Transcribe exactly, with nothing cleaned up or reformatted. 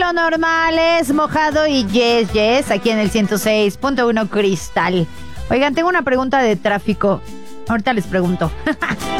lo normal es mojado y yes, yes, aquí en el ciento seis punto uno Cristal. Oigan, tengo una pregunta de tráfico. Ahorita les pregunto.